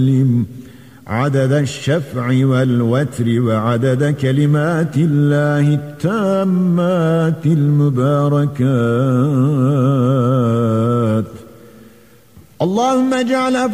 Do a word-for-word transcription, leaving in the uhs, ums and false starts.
عدد الشفع والوتر وعدد كلمات الله التامات المباركات. اللهم اجعل